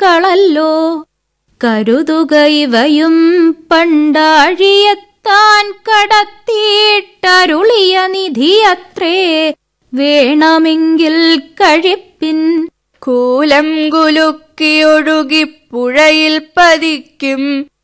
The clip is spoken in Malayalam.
വസ്തുക്കളല്ലോ. കരുതുക ഇവയും പണ്ടാഴിയെത്താൻ കടത്തിയിട്ടരുളിയ നിധിയത്രേ. വേണമെങ്കിൽ കഴിപ്പിൻ. കൂലം കുലുക്കിയൊഴുകി പുഴയിൽ പതിക്കും